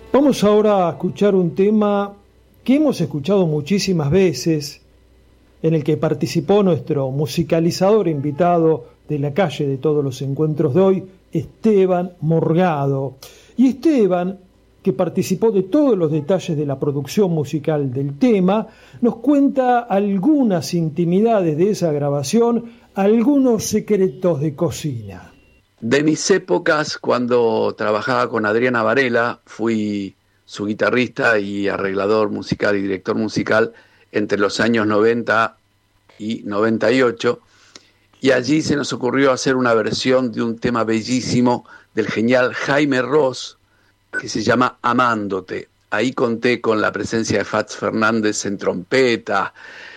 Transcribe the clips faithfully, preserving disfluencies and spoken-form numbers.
Vamos ahora a escuchar un tema que hemos escuchado muchísimas veces, en el que participó nuestro musicalizador invitado de la calle de todos los encuentros de hoy, Esteban Morgado. Y Esteban, que participó de todos los detalles de la producción musical del tema, nos cuenta algunas intimidades de esa grabación, algunos secretos de cocina. De mis épocas, cuando trabajaba con Adriana Varela, fui su guitarrista y arreglador musical y director musical entre los años noventa y noventa y ocho, y allí se nos ocurrió hacer una versión de un tema bellísimo del genial Jaime Ross, que se llama Amándote. Ahí conté con la presencia de Fats Fernández en trompeta,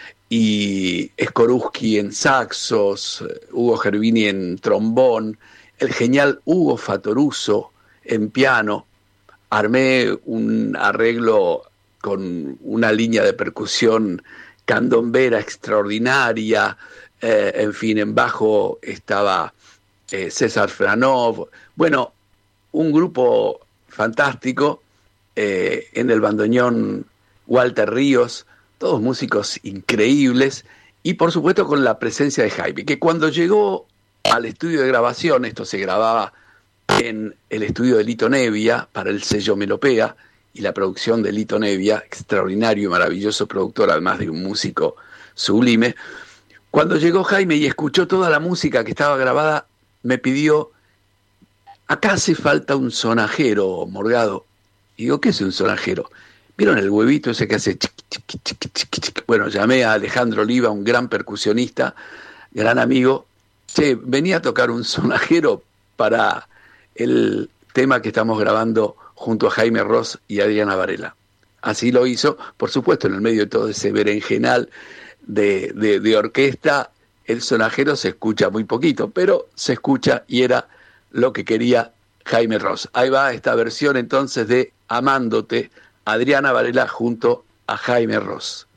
y Skorupski en saxos, Hugo Gervini en trombón, el genial Hugo Fatoruso en piano. Armé un arreglo con una línea de percusión candombera extraordinaria, eh, en fin, en bajo estaba eh, César Franov, bueno, un grupo fantástico, eh, en el bandoneón Walter Ríos, todos músicos increíbles, y por supuesto con la presencia de Jaime, que cuando llegó al estudio de grabación, esto se grababa en el estudio de Lito Nevia para el sello Melopea, y la producción de Lito Nevia, extraordinario y maravilloso productor, además de un músico sublime. Cuando llegó Jaime y escuchó toda la música que estaba grabada, me pidió: acá hace falta un sonajero, Morgado. Y digo, ¿qué es un sonajero? ¿Vieron el huevito ese que hace chiqui, chiqui, chiqui, chiqui, chiqui? Bueno, llamé a Alejandro Oliva, un gran percusionista, gran amigo. Che, venía a tocar un sonajero para el tema que estamos grabando junto a Jaime Ross y Adriana Varela. Así lo hizo, por supuesto, en el medio de todo ese berenjenal de, de, de orquesta. El sonajero se escucha muy poquito, pero se escucha, y era lo que quería Jaime Ross. Ahí va esta versión entonces de Amándote, Adriana Varela junto a Jaime Ross.